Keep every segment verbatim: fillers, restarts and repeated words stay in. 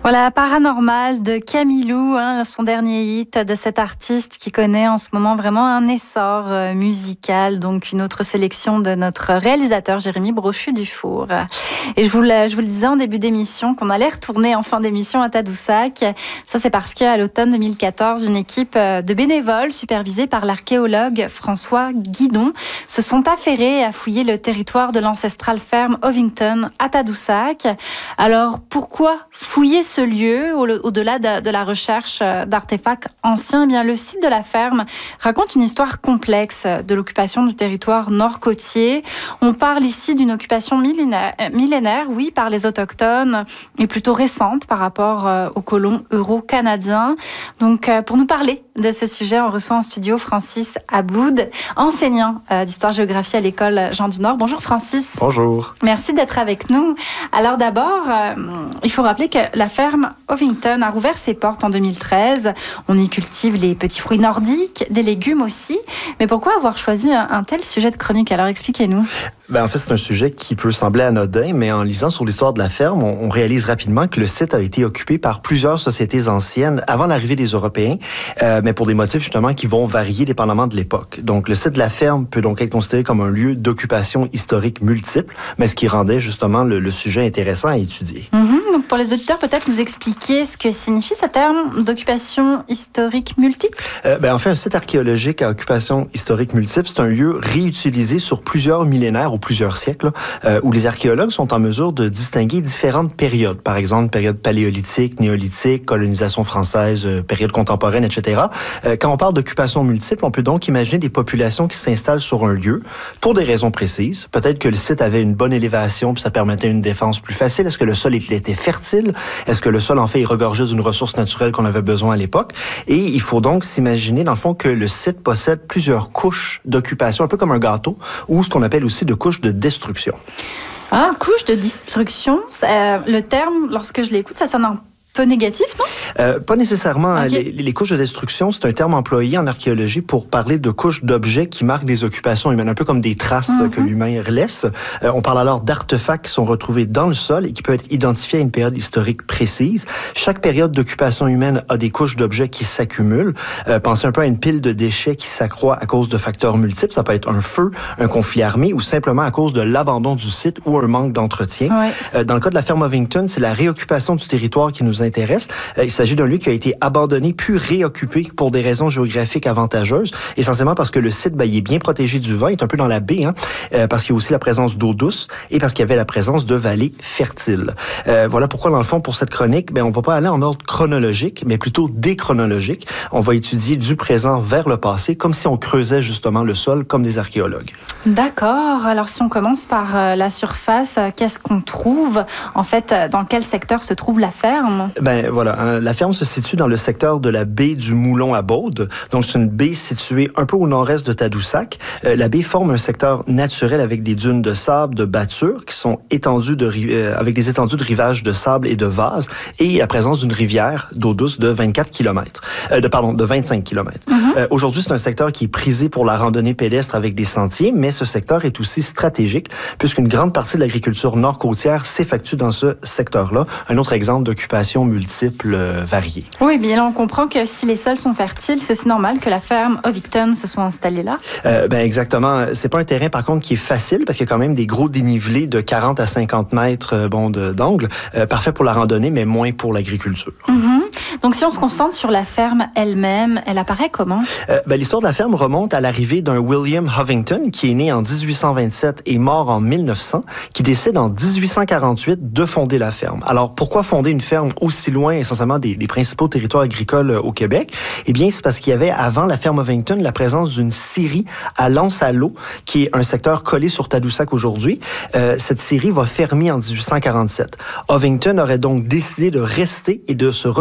Voilà, Paranormal de Camilou, hein, son dernier hit de cet artiste qui connaît en ce moment vraiment un essor euh, musical. Donc une autre sélection de notre réalisateur Jérémy Brochu-Dufour. Et je vous, le, je vous le disais en début d'émission qu'on allait retourner en fin d'émission à Tadoussac. Ça c'est parce qu'à l'automne deux mille quatorze, une équipe de bénévoles supervisée par l'archéologue François Guidon se sont affairés à fouiller le territoire de l'ancestrale ferme Ovington à Tadoussac. Alors pourquoi fouiller ce lieu, au-delà de la recherche d'artefacts anciens? Eh bien, le site de la ferme raconte une histoire complexe de l'occupation du territoire nord-côtier. On parle ici d'une occupation millénaire, millénaire, oui, par les autochtones, et plutôt récente par rapport aux colons euro-canadiens. Donc, pour nous parler de ce sujet, on reçoit en studio Francis Aboud, enseignant d'histoire-géographie à l'école Jean du Nord. Bonjour Francis. Bonjour. Merci d'être avec nous. Alors d'abord, euh, il faut rappeler que la ferme Ovington a rouvert ses portes en deux mille treize. On y cultive les petits fruits nordiques, des légumes aussi. Mais pourquoi avoir choisi un, un tel sujet de chronique? Alors expliquez-nous. Ben, en fait, c'est un sujet qui peut sembler anodin, mais en lisant sur l'histoire de la ferme, on, on réalise rapidement que le site a été occupé par plusieurs sociétés anciennes avant l'arrivée des Européens, euh, mais pour des motifs justement qui vont varier dépendamment de l'époque. Donc, le site de la ferme peut donc être considéré comme un lieu d'occupation historique multiple, mais ce qui rendait justement le, le sujet intéressant à étudier. Mm-hmm. Donc, pour les auditeurs, peut-être nous expliquer ce que signifie ce terme d'occupation historique multiple? Euh, ben, en fait, un site archéologique à occupation historique multiple, c'est un lieu réutilisé sur plusieurs millénaires ou plusieurs siècles, euh, où les archéologues sont en mesure de distinguer différentes périodes. Par exemple, période paléolithique, néolithique, colonisation française, euh, période contemporaine, et cetera. Euh, quand on parle d'occupation multiple, on peut donc imaginer des populations qui s'installent sur un lieu pour des raisons précises. Peut-être que le site avait une bonne élévation, puis ça permettait une défense plus facile. Est-ce que le sol était fertile? Est-ce que le sol, en fait, est regorgé d'une ressource naturelle qu'on avait besoin à l'époque? Et il faut donc s'imaginer, dans le fond, que le site possède plusieurs couches d'occupation, un peu comme un gâteau, ou ce qu'on appelle aussi de couches de destruction. Ah, couche de destruction, euh, le terme, lorsque je l'écoute, ça sonne un peu négatif, non? Euh, pas nécessairement. Okay. Les, les couches de destruction, c'est un terme employé en archéologie pour parler de couches d'objets qui marquent des occupations humaines, un peu comme des traces mm-hmm. que l'humain laisse. Euh, on parle alors d'artefacts qui sont retrouvés dans le sol et qui peuvent être identifiés à une période historique précise. Chaque période d'occupation humaine a des couches d'objets qui s'accumulent. Euh, pensez un peu à une pile de déchets qui s'accroît à cause de facteurs multiples. Ça peut être un feu, un conflit armé ou simplement à cause de l'abandon du site ou un manque d'entretien. Ouais. Euh, dans le cas de la ferme Ovington, c'est la réoccupation du territoire qui nous intéresse. Euh, il s'agit d'un lieu qui a été abandonné puis réoccupé pour des raisons géographiques avantageuses, essentiellement parce que le site, ben, il est bien protégé du vent, il est un peu dans la baie, hein, euh, parce qu'il y a aussi la présence d'eau douce et parce qu'il y avait la présence de vallées fertiles. Euh, voilà pourquoi, dans le fond, pour cette chronique, ben, on va pas aller en ordre chronologique, mais plutôt déchronologique. On va étudier du présent vers le passé, comme si on creusait justement le sol, comme des archéologues. D'accord. Alors, si on commence par euh, la surface, euh, qu'est-ce qu'on trouve? En fait, euh, dans quel secteur se trouve la ferme? Ben voilà, hein, la ferme se situe dans le secteur de la baie du Moulon à Baude. Donc, c'est une baie située un peu au nord-est de Tadoussac. Euh, la baie forme un secteur naturel avec des dunes de sable, de battures qui sont étendues de, euh, avec des étendues de rivage de sable et de vase et la présence d'une rivière d'eau douce de vingt-quatre kilomètres. Euh, de, pardon, de vingt-cinq kilomètres. Mm-hmm. Euh, aujourd'hui, c'est un secteur qui est prisé pour la randonnée pédestre avec des sentiers, mais ce secteur est aussi stratégique puisqu'une grande partie de l'agriculture nord-côtière s'effectue dans ce secteur-là. Un autre exemple d'occupation multiple euh, variée. Oui, bien là, on comprend que si les sols sont fertiles, c'est aussi normal que la ferme Ovington se soit installée là. Euh, ben exactement. C'est pas un terrain, par contre, qui est facile parce qu'il y a quand même des gros dénivelés de quarante à cinquante mètres euh, bon, de, d'angle. Euh, parfait pour la randonnée, mais moins pour l'agriculture. Mm-hmm. Donc, si on se concentre sur la ferme elle-même, elle apparaît comment? Euh, ben, l'histoire de la ferme remonte à l'arrivée d'un William Ovington qui est né en dix-huit cent vingt-sept et mort en mille neuf cents, qui décide en dix-huit cent quarante-huit de fonder la ferme. Alors, pourquoi fonder une ferme aussi loin, essentiellement des, des principaux territoires agricoles au Québec? Eh bien, c'est parce qu'il y avait, avant la ferme Ovington, la présence d'une scierie à Lens-à-l'Eau, qui est un secteur collé sur Tadoussac aujourd'hui. Euh, cette scierie va fermer en dix-huit cent quarante-sept. Ovington aurait donc décidé de rester et de se reconvertir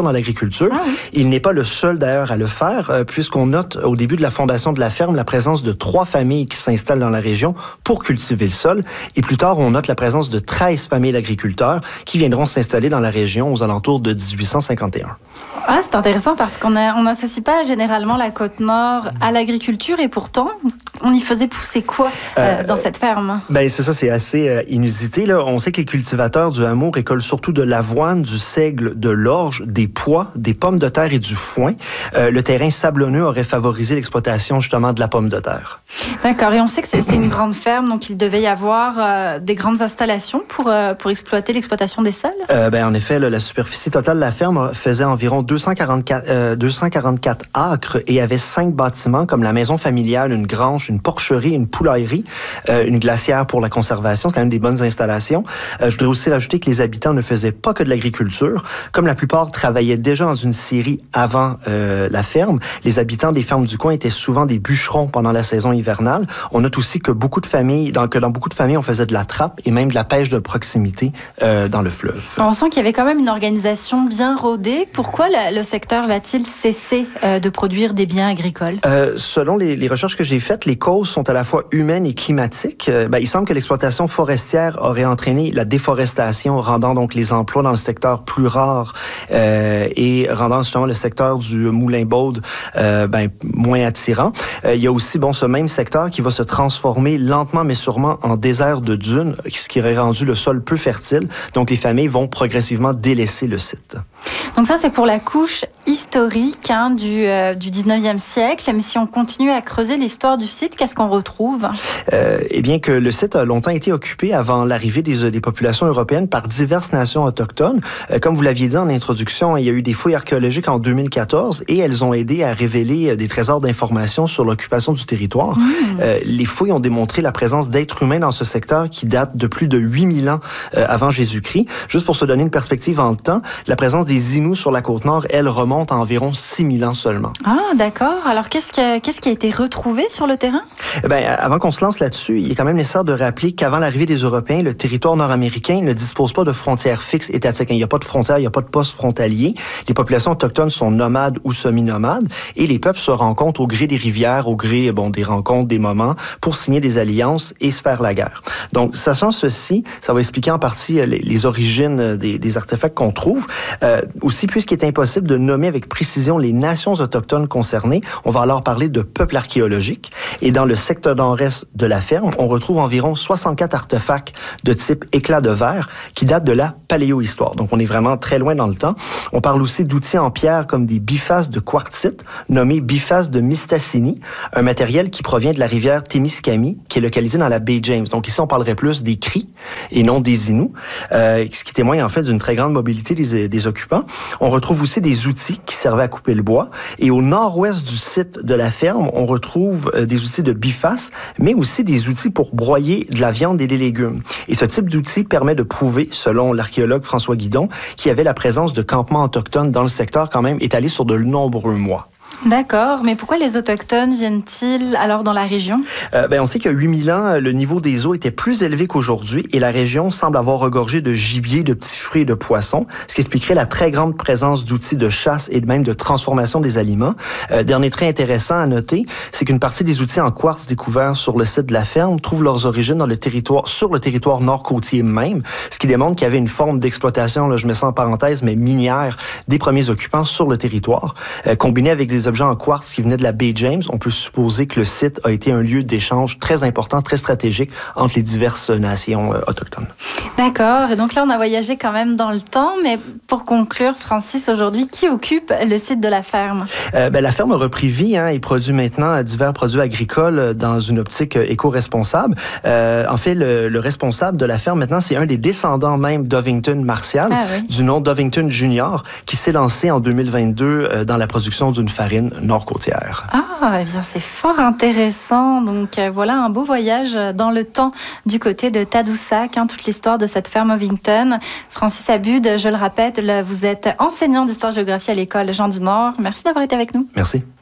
dans l'agriculture. Ah oui. Il n'est pas le seul d'ailleurs à le faire, euh, puisqu'on note au début de la fondation de la ferme la présence de trois familles qui s'installent dans la région pour cultiver le sol. Et plus tard, on note la présence de treize familles d'agriculteurs qui viendront s'installer dans la région aux alentours de dix-huit cent cinquante et un. Ah, c'est intéressant parce qu'on n'associe pas généralement la Côte-Nord à l'agriculture et pourtant, on y faisait pousser quoi euh, euh, dans cette ferme? Ben c'est ça, c'est assez euh, inusité. Là. On sait que les cultivateurs du hameau récoltent surtout de l'avoine, du seigle, de l'orge, des pois, des pommes de terre et du foin. Euh, le terrain sablonneux aurait favorisé l'exploitation justement de la pomme de terre. D'accord, et on sait que c'est, c'est une grande ferme, donc il devait y avoir euh, des grandes installations pour, euh, pour exploiter l'exploitation des sols? Euh, ben, en effet, là, la superficie totale de la ferme faisait environ deux cent quarante-quatre, euh, deux cent quarante-quatre acres et avait cinq bâtiments comme la maison familiale, une grange, une porcherie, une poulaillerie, euh, une glacière pour la conservation. C'est quand même des bonnes installations. Euh, je voudrais aussi rajouter que les habitants ne faisaient pas que de l'agriculture. Comme la plupart travaillaient déjà dans une scierie avant euh, la ferme, les habitants des fermes du coin étaient souvent des bûcherons pendant la saison hivernale. On note aussi que beaucoup de familles, dans, que dans beaucoup de familles, on faisait de la trappe et même de la pêche de proximité euh, dans le fleuve. On sent qu'il y avait quand même une organisation bien rodée. Pourquoi le, le secteur va-t-il cesser euh, de produire des biens agricoles? Euh, selon les, les recherches que j'ai faites, les causes sont à la fois humaines et climatiques. Euh, ben, il semble que l'exploitation forestière aurait entraîné la déforestation, rendant donc les emplois dans le secteur plus rares euh, et rendant justement le secteur du Moulin-Baude euh, ben, moins attirant. Euh, il y a aussi bon ce même secteur qui va se transformer lentement mais sûrement en désert de dunes, ce qui aurait rendu le sol peu fertile. Donc les familles vont progressivement délaisser le site. Donc ça, c'est pour la couche historique hein, du, euh, du dix-neuvième siècle. Mais si on continue à creuser l'histoire du site, qu'est-ce qu'on retrouve? Euh, eh bien que le site a longtemps été occupé avant l'arrivée des, des populations européennes par diverses nations autochtones. Euh, comme vous l'aviez dit en introduction, il y a eu des fouilles archéologiques en deux mille quatorze et elles ont aidé à révéler des trésors d'informations sur l'occupation du territoire. Mmh. Euh, les fouilles ont démontré la présence d'êtres humains dans ce secteur qui date de plus de huit mille ans euh, avant Jésus-Christ. Juste pour se donner une perspective en temps, la présence des Inuits sur la Côte-Nord, elle, remonte à environ six mille ans seulement. Ah, d'accord. Alors, qu'est-ce qui, qu'est-ce qui a été retrouvé sur le terrain? Eh bien, avant qu'on se lance là-dessus, il est quand même nécessaire de rappeler qu'avant l'arrivée des Européens, le territoire nord-américain ne dispose pas de frontières fixes étatiques. Il n'y a pas de frontières, il n'y a pas de poste frontalier. Les populations autochtones sont nomades ou semi-nomades et les peuples se rencontrent au gré des rivières, au gré bon, des rencontres, des moments, pour signer des alliances et se faire la guerre. Donc, sachant ceci, ça va expliquer en partie les, les origines des, des artefacts qu'on trouve. Euh, aussi, puisqu'il est impossible de nommer avec précision les nations autochtones concernées, on va alors parler de peuples archéologiques. Et dans le secteur nord-est de la ferme, on retrouve environ soixante-quatre artefacts de type éclat de verre qui datent de la paléohistoire. Donc, on est vraiment très loin dans le temps. On parle aussi d'outils en pierre comme des bifaces de quartzite, nommés bifaces de Mistassini, un matériel qui provient de la rivière Témiscamie, qui est localisée dans la baie James. Donc, ici, on parlerait plus des Cris et non des Inuits, euh, ce qui témoigne en fait d'une très grande mobilité des, des occupants. On retrouve aussi des outils qui servaient à couper le bois. Et au nord-ouest du site de la ferme, on retrouve euh, des outils de biface, mais aussi des outils pour broyer de la viande et des légumes. Et ce type d'outil permet de prouver, selon l'archéologue François Guidon, qu'il y avait la présence de campements autochtones dans le secteur quand même étalés sur de nombreux mois. D'accord, mais pourquoi les Autochtones viennent-ils alors dans la région? Euh, ben, on sait qu'il y a huit mille ans, le niveau des eaux était plus élevé qu'aujourd'hui et la région semble avoir regorgé de gibier, de petits fruits et de poissons, ce qui expliquerait la très grande présence d'outils de chasse et même de transformation des aliments. Euh, dernier trait intéressant à noter, c'est qu'une partie des outils en quartz découverts sur le site de la ferme trouvent leurs origines dans le territoire, sur le territoire nord-côtier même, ce qui démontre qu'il y avait une forme d'exploitation, là, je mets ça en parenthèse, mais minière, des premiers occupants sur le territoire, euh, combiné avec des objets en quartz qui venaient de la baie James, on peut supposer que le site a été un lieu d'échange très important, très stratégique entre les diverses nations euh, autochtones. D'accord. Et donc là, on a voyagé quand même dans le temps. Mais pour conclure, Francis, aujourd'hui, qui occupe le site de la ferme? Euh, ben, la ferme a repris vie hein, et produit maintenant divers produits agricoles dans une optique éco-responsable. Euh, en fait, le, le responsable de la ferme maintenant, c'est un des descendants même d'Ovington Martial, ah, oui. du nom d'Ovington Junior, qui s'est lancé en deux mille vingt-deux euh, dans la production d'une farine nord-côtière. Ah, eh bien, c'est fort intéressant. Donc, euh, voilà un beau voyage dans le temps du côté de Tadoussac, hein, toute l'histoire de cette ferme Ovington. Francis Abud, je le répète, là, vous êtes enseignant d'histoire-géographie à l'école Jean du Nord. Merci d'avoir été avec nous. Merci.